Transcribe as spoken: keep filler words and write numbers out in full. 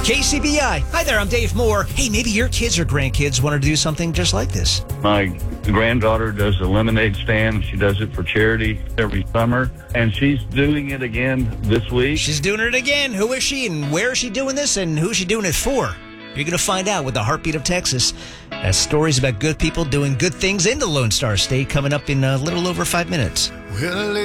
K C B I. Hi there, I'm Dave Moore. Hey, maybe your kids or grandkids wanted to do something just like this. My granddaughter does a lemonade stand. She does it for charity every summer, and she's doing it again this week. She's doing it again. Who is she, and where is she doing this, and who's she doing it for? You're going to find out with the Heartbeat of Texas. That's stories about good people doing good things in the Lone Star State coming up in a little over five minutes. Well,